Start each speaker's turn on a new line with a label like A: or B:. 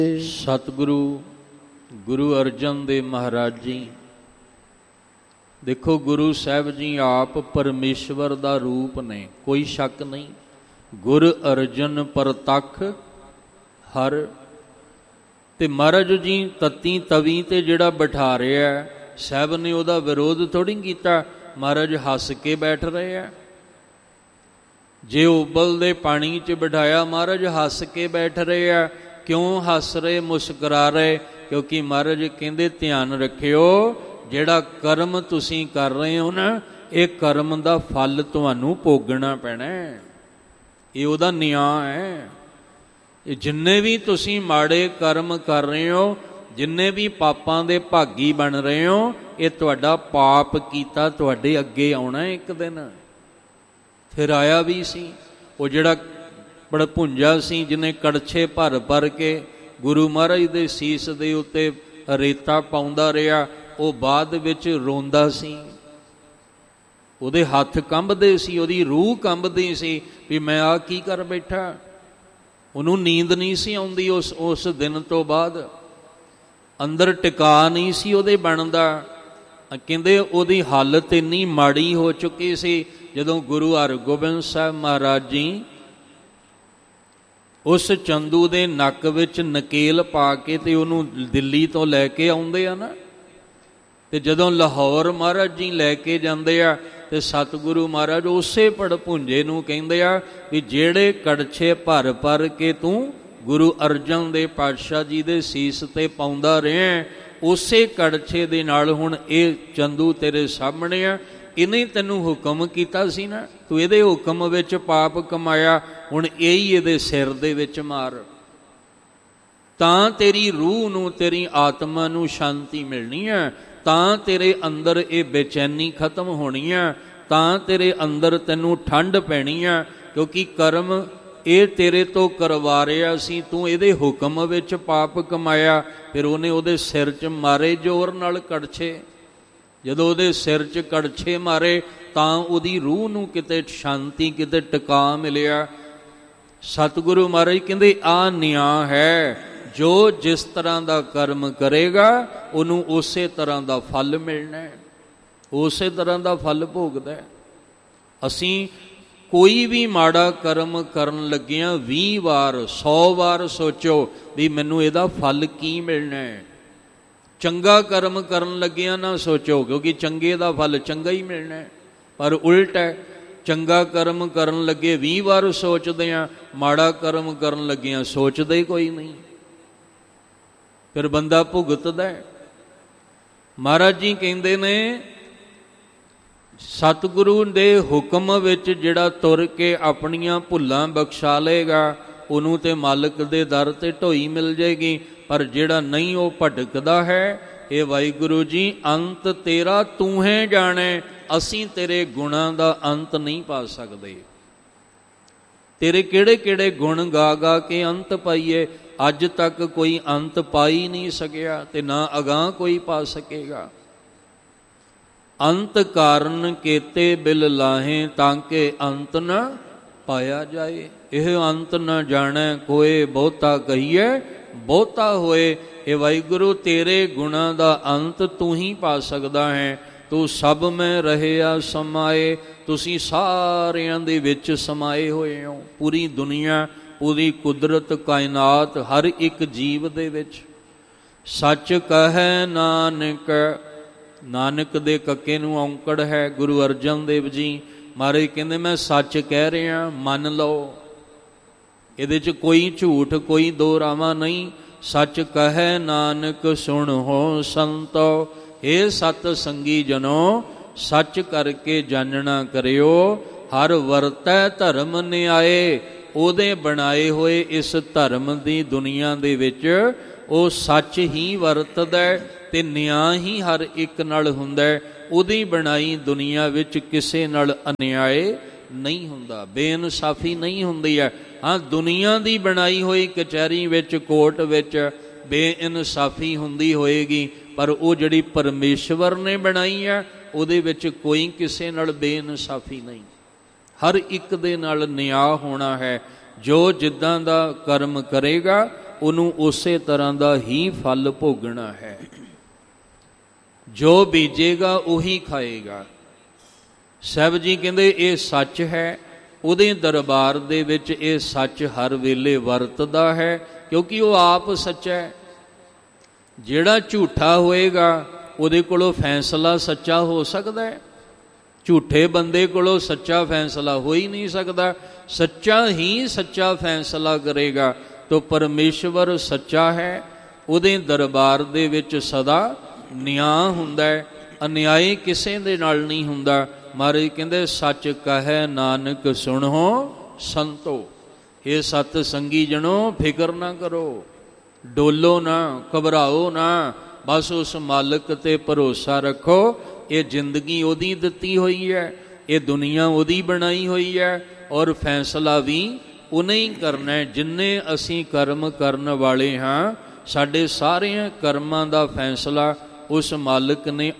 A: ਸਤਿਗੁਰੂ ਗੁਰੂ ਅਰਜਨ ਦੇਵ ਮਹਾਰਾਜ ਜੀ, ਦੇਖੋ ਗੁਰੂ ਸਾਹਿਬ ਜੀ ਆਪ ਪਰਮੇਸ਼ਵਰ ਦਾ ਰੂਪ ਨੇ, ਕੋਈ ਸ਼ੱਕ ਨਹੀਂ। ਗੁਰ ਅਰਜਨ ਪ੍ਰਤੱਖ ਹਰ। ਤੇ ਮਹਾਰਾਜ ਜੀ ਤਤੀ ਤਵੀ ਤੇ ਜਿਹੜਾ ਬਿਠਾ ਰਿਹਾ ਸਾਹਿਬ ਨੇ ਉਹਦਾ ਵਿਰੋਧ ਥੋੜ੍ਹੀ ਕੀਤਾ। ਮਹਾਰਾਜ ਹੱਸ ਕੇ ਬੈਠ ਰਹੇ ਆ। ਜੇ ਉਬਲਦੇ ਪਾਣੀ 'ਚ ਬਿਠਾਇਆ, ਮਹਾਰਾਜ ਹੱਸ ਕੇ ਬੈਠ ਰਹੇ ਆ। ਕਿਉਂ ਹੱਸ ਰਹੇ, ਮੁਸਕਰਾ ਰਹੇ? ਕਿਉਂਕਿ ਮਹਾਰਾਜ ਕਹਿੰਦੇ ਧਿਆਨ ਰੱਖਿਓ, ਜਿਹੜਾ ਕਰਮ ਤੁਸੀਂ ਕਰ ਰਹੇ ਹੋ ਨਾ, ਇਹ ਕਰਮ ਦਾ ਫਲ ਤੁਹਾਨੂੰ ਭੋਗਣਾ ਪੈਣਾ। ਇਹ ਉਹਦਾ ਨਿਆਂ ਹੈ। ਇਹ ਜਿੰਨੇ ਵੀ ਤੁਸੀਂ ਮਾੜੇ ਕਰਮ ਕਰ ਰਹੇ ਹੋ, ਜਿੰਨੇ ਵੀ ਪਾਪਾਂ ਦੇ ਭਾਗੀ ਬਣ ਰਹੇ ਹੋ, ਇਹ ਤੁਹਾਡਾ ਪਾਪ ਕੀਤਾ ਤੁਹਾਡੇ ਅੱਗੇ ਆਉਣਾ ਇੱਕ ਦਿਨ। ਫਿਰ ਆਇਆ ਵੀ ਸੀ ਉਹ ਜਿਹੜਾ ਭੜਭੁੰਜਾ ਸੀ, ਜਿਹਨੇ ਕੜਛੇ ਭਰ ਭਰ ਕੇ ਗੁਰੂ ਮਹਾਰਾਜ ਦੇ ਸੀਸ ਦੇ ਉੱਤੇ ਰੇਤਾ ਪਾਉਂਦਾ ਰਿਹਾ। ਉਹ ਬਾਅਦ ਵਿੱਚ ਰੋਂਦਾ ਸੀ, ਉਹਦੇ ਹੱਥ ਕੰਬਦੇ ਸੀ, ਉਹਦੀ ਰੂਹ ਕੰਬਦੀ ਸੀ ਵੀ ਮੈਂ ਆ ਕੀ ਕਰ ਬੈਠਾ। ਉਹਨੂੰ ਨੀਂਦ ਨਹੀਂ ਸੀ ਆਉਂਦੀ ਉਸ ਦਿਨ ਤੋਂ ਬਾਅਦ। ਅੰਦਰ ਟਿਕਾ ਨਹੀਂ ਸੀ ਉਹਦੇ ਬਣਦਾ। ਕਹਿੰਦੇ ਉਹਦੀ ਹਾਲਤ ਇੰਨੀ ਮਾੜੀ ਹੋ ਚੁੱਕੀ ਸੀ, ਜਦੋਂ ਗੁਰੂ ਹਰਗੋਬਿੰਦ ਸਾਹਿਬ ਮਹਾਰਾਜ ਜੀ ਉਸ ਚੰਦੂ ਦੇ ਨੱਕ ਵਿੱਚ ਨਕੇਲ ਪਾ ਕੇ ਤੇ ਉਹਨੂੰ ਦਿੱਲੀ ਤੋਂ ਲੈ ਕੇ ਆਉਂਦੇ ਆ ਨਾ, ਤੇ ਜਦੋਂ ਲਾਹੌਰ ਮਹਾਰਾਜ ਜੀ ਲੈ ਕੇ ਜਾਂਦੇ ਆ, ਤੇ ਸਤਿਗੁਰੂ ਮਹਾਰਾਜ ਉਸੇ ਭੜਭੁੰਜੇ ਨੂੰ ਕਹਿੰਦੇ ਆ ਵੀ ਜਿਹੜੇ ਕੜਛੇ ਭਰ ਭਰ ਕੇ ਤੂੰ ਗੁਰੂ ਅਰਜਨ ਦੇਵ ਪਾਤਸ਼ਾਹ ਜੀ ਦੇ ਸੀਸ ਤੇ ਪਾਉਂਦਾ ਰਿਹਾ, ਉਸੇ ਕੜਛੇ ਦੇ ਨਾਲ ਹੁਣ ਇਹ ਚੰਦੂ ਤੇਰੇ ਸਾਹਮਣੇ ਆ। ਇਹਨੇ ਤੈਨੂੰ ਹੁਕਮ ਕੀਤਾ ਸੀ ਨਾ, ਤੂੰ ਇਹਦੇ ਹੁਕਮ ਵਿੱਚ ਪਾਪ ਕਮਾਇਆ, ਹੁਣ ਇਹ ਹੀ ਇਹਦੇ ਸਿਰ ਦੇ ਵਿੱਚ ਮਾਰ, ਤਾਂ ਤੇਰੀ ਰੂਹ ਨੂੰ, ਤੇਰੀ ਆਤਮਾ ਨੂੰ ਸ਼ਾਂਤੀ ਮਿਲਣੀ ਹੈ, ਤਾਂ ਤੇਰੇ ਅੰਦਰ ਇਹ ਬੇਚੈਨੀ ਖਤਮ ਹੋਣੀ ਆ, ਤਾਂ ਤੇਰੇ ਅੰਦਰ ਤੈਨੂੰ ਠੰਡ ਪੈਣੀ ਆ। ਕਿਉਂਕਿ ਕਰਮ ਇਹ ਤੇਰੇ ਤੋਂ ਕਰਵਾ ਰਿਹਾ ਸੀ, ਤੂੰ ਇਹਦੇ ਹੁਕਮ ਵਿੱਚ ਪਾਪ ਕਮਾਇਆ। ਫਿਰ ਉਹਨੇ ਉਹਦੇ ਸਿਰ 'ਚ ਮਾਰੇ ਜ਼ੋਰ ਨਾਲ ਕੜਛੇ। ਜਦੋਂ ਉਹਦੇ ਸਿਰ 'ਚ ਕੜਛੇ ਮਾਰੇ ਤਾਂ ਉਹਦੀ ਰੂਹ ਨੂੰ ਕਿਤੇ ਸ਼ਾਂਤੀ, ਕਿਤੇ ਟਿਕਾ ਮਿਲਿਆ। ਸਤਿਗੁਰੂ ਮਹਾਰਾਜ ਕਹਿੰਦੇ ਆ ਨਿਆਂ ਹੈ, ਜੋ ਜਿਸ ਤਰ੍ਹਾਂ ਦਾ ਕਰਮ ਕਰੇਗਾ ਉਹਨੂੰ ਉਸੇ ਤਰ੍ਹਾਂ ਦਾ ਫਲ ਮਿਲਣਾ, ਉਸੇ ਤਰ੍ਹਾਂ ਦਾ ਫਲ ਭੋਗਦਾ। ਅਸੀਂ ਕੋਈ ਵੀ ਮਾੜਾ ਕਰਮ ਕਰਨ ਲੱਗਿਆਂ 20 ਵਾਰ 100 ਵਾਰ ਸੋਚੋ ਵੀ ਮੈਨੂੰ ਇਹਦਾ ਫਲ ਕੀ ਮਿਲਣਾ ਹੈ। ਚੰਗਾ ਕਰਮ ਕਰਨ ਲੱਗਿਆਂ ਨਾ ਸੋਚੋ, ਕਿਉਂਕਿ ਚੰਗੇ ਦਾ ਫਲ ਚੰਗਾ ਹੀ ਮਿਲਣਾ ਹੈ। ਪਰ ਉਲਟ ਹੈ, ਚੰਗਾ ਕਰਮ ਕਰਨ ਲੱਗੇ 20 ਵਾਰ ਸੋਚਦੇ ਹਾਂ, ਮਾੜਾ ਕਰਮ ਕਰਨ ਲੱਗਿਆਂ ਸੋਚਦੇ ਕੋਈ ਨਹੀਂ, ਫਿਰ ਬੰਦਾ ਭੁਗਤਦਾ। ਮਹਾਰਾਜ ਜੀ ਕਹਿੰਦੇ ਨੇ ਸਤਿਗੁਰੂ ਦੇ ਹੁਕਮ ਵਿੱਚ ਜਿਹੜਾ ਤੁਰ ਕੇ ਆਪਣੀਆਂ ਭੁੱਲਾਂ ਬਖਸ਼ਾ ਲਏਗਾ, ਉਹਨੂੰ ਤੇ ਮਾਲਕ ਦੇ ਦਰ ਤੇ ਢੋਈ ਮਿਲ ਜਾਏਗੀ। ਪਰ ਜਿਹੜਾ ਨਹੀਂ, ਉਹ ਭਟਕਦਾ ਹੈ। ਇਹ ਵਾਹਿਗੁਰੂ ਜੀ, ਅੰਤ ਤੇਰਾ ਤੂੰ ਹੈ ਜਾਣੇ, ਅਸੀਂ ਤੇਰੇ ਗੁਣਾਂ ਦਾ ਅੰਤ ਨਹੀਂ ਪਾ ਸਕਦੇ। ਤੇਰੇ ਕਿਹੜੇ ਕਿਹੜੇ ਗੁਣ ਗਾ ਗਾ ਕੇ ਅੰਤ ਪਾਈਏ, ਅੱਜ ਤੱਕ ਕੋਈ ਅੰਤ ਪਾ ਹੀ ਨਹੀਂ ਸਕਿਆ, ਤੇ ਨਾ ਅਗਾਂਹ ਕੋਈ ਪਾ ਸਕੇਗਾ। ਅੰਤ ਕਾਰਨ ਕੇਤੇ ਬਿਲ ਲਾਹੇ, ਤਾਂ ਕਿ ਅੰਤ ਨਾ ਪਾਇਆ ਜਾਏ। ਇਹ ਅੰਤ ਨਾ ਜਾਣੈ ਕੋਏ, ਬਹੁਤਾ ਕਹੀਏ ਬਹੁਤਾ ਹੋਏ। ਇਹ ਵਾਹਿਗੁਰੂ ਤੇਰੇ ਗੁਣਾਂ ਦਾ ਅੰਤ ਤੂੰ ਹੀ ਪਾ ਸਕਦਾ ਹੈ। ਤੂੰ ਸਭ ਮੈਂ ਰਹਿਆ ਸਮਾਏ, ਤੁਸੀਂ ਸਾਰਿਆਂ ਦੇ ਵਿੱਚ ਸਮਾਏ ਹੋਏ ਹੋ। ਪੂਰੀ ਦੁਨੀਆ, ਪੂਰੀ ਕੁਦਰਤ, ਕਾਇਨਾਤ, ਹਰ ਇੱਕ ਜੀਵ ਦੇ ਵਿੱਚ। ਸੱਚ ਕਹੈ ਨਾਨਕ, ਨਾਨਕ ਦੇ ਕੱਕੇ ਨੂੰ ਔਂਕੜ ਹੈ ਗੁਰੂ ਅਰਜਨ ਦੇਵ ਜੀ ਮਹਾਰਾਜ ਕਹਿੰਦੇ ਮੈਂ ਸੱਚ ਕਹਿ ਰਿਹਾ, ਮੰਨ ਲਓ। ਇਹਦੇ 'ਚ ਕੋਈ ਝੂਠ, ਕੋਈ ਦੋ ਰਾਵਾਂ ਨਹੀਂ। ਸੱਚ ਕਹੈ ਨਾਨਕ ਸੁਣੋ ਸੰਤੋ, ਇਹ ਸਤ ਸੰਗੀ ਜਨੋ, ਸੱਚ ਕਰਕੇ ਜਾਣਨਾ ਕਰਿਓ। ਹਰ ਵਰਤੈ ਧਰਮ ਨਿਆਏ, ਉਹਦੇ ਬਣਾਏ ਹੋਏ ਇਸ ਧਰਮ ਦੀ ਦੁਨੀਆ ਦੇ ਵਿੱਚ ਉਹ ਸੱਚ ਹੀ ਵਰਤਦਾ ਤੇ ਨਿਆਂ ਹੀ ਹਰ ਇੱਕ ਨਾਲ ਹੁੰਦਾ। ਉਹਦੀ ਬਣਾਈ ਦੁਨੀਆ ਵਿੱਚ ਕਿਸੇ ਨਾਲ ਅਨਿਆਏ ਨਹੀਂ ਹੁੰਦਾ, ਬੇਇਨਸਾਫੀ ਨਹੀਂ ਹੁੰਦੀ ਹੈ। ਹਾਂ, ਦੁਨੀਆ ਦੀ ਬਣਾਈ ਹੋਈ ਕਚਹਿਰੀ ਵਿੱਚ, ਕੋਰਟ ਵਿੱਚ ਬੇਇਨਸਾਫੀ ਹੁੰਦੀ ਹੋਏਗੀ, ਪਰ ਉਹ ਜਿਹੜੀ ਪਰਮੇਸ਼ਵਰ ਨੇ ਬਣਾਈ ਹੈ ਉਹਦੇ ਵਿੱਚ ਕੋਈ ਕਿਸੇ ਨਾਲ ਬੇਇਨਸਾਫੀ ਨਹੀਂ। ਹਰ ਇੱਕ ਦੇ ਨਾਲ ਨਿਆਂ ਹੋਣਾ ਹੈ। ਜੋ ਜਿੱਦਾਂ ਦਾ ਕਰਮ ਕਰੇਗਾ ਉਹਨੂੰ ਉਸੇ ਤਰ੍ਹਾਂ ਦਾ ਹੀ ਫਲ ਭੋਗਣਾ ਹੈ। ਜੋ ਬੀਜੇਗਾ ਉਹੀ ਖਾਏਗਾ। ਸਾਹਿਬ ਜੀ ਕਹਿੰਦੇ ਇਹ ਸੱਚ ਹੈ। ਉਹਦੇ ਦਰਬਾਰ ਦੇ ਵਿੱਚ ਇਹ ਸੱਚ ਹਰ ਵੇਲੇ ਵਰਤਦਾ ਹੈ, ਕਿਉਂਕਿ ਉਹ ਆਪ ਸੱਚਾ ਹੈ। ਜਿਹੜਾ ਝੂਠਾ ਹੋਏਗਾ ਉਹਦੇ ਕੋਲੋਂ ਫੈਸਲਾ ਸੱਚਾ ਹੋ ਸਕਦਾ ਹੈ? ਝੂਠੇ ਬੰਦੇ ਕੋਲੋਂ ਸੱਚਾ ਫੈਸਲਾ ਹੋ ਹੀ ਨਹੀਂ ਸਕਦਾ। ਸੱਚਾ ਹੀ ਸੱਚਾ ਫੈਸਲਾ ਕਰੇਗਾ। ਤੋ ਪਰਮੇਸ਼ਵਰ ਸੱਚਾ ਹੈ, ਉਹਦੇ ਦਰਬਾਰ ਦੇ ਵਿੱਚ ਸਦਾ ਨਿਆਂ ਹੁੰਦਾ ਹੈ, ਅਨਿਆਏ ਕਿਸੇ ਦੇ ਨਾਲ ਨਹੀਂ ਹੁੰਦਾ। ਮਹਾਰਾਜ ਕਹਿੰਦੇ ਸੱਚ ਕਹੈ ਨਾਨਕ ਸੁਣੋ ਸੰਤੋ। ਇਹ ਸਤ ਸੰਗੀ ਜਣੋ ਫਿਕਰ ਨਾ ਕਰੋ, ਡੋਲੋ ਨਾ, ਘਬਰਾਓ ਨਾ, ਬਸ ਉਸ ਮਾਲਕ ਤੇ ਭਰੋਸਾ ਰੱਖੋ। ਇਹ ਜ਼ਿੰਦਗੀ ਉਹਦੀ ਦਿੱਤੀ ਹੋਈ ਹੈ, ਇਹ ਦੁਨੀਆ ਉਹਦੀ ਬਣਾਈ ਹੋਈ ਹੈ, ਔਰ ਫੈਸਲਾ ਵੀ ਉਹਨੇ ਹੀ ਕਰਨਾ ਹੈ। ਜਿੰਨੇ ਅਸੀਂ ਕਰਮ ਕਰਨ ਵਾਲੇ ਹਾਂ, ਸਾਡੇ ਸਾਰਿਆਂ ਕਰਮਾਂ ਦਾ ਫੈਸਲਾ ਉਸ ਮਾਲਕ ਨੇ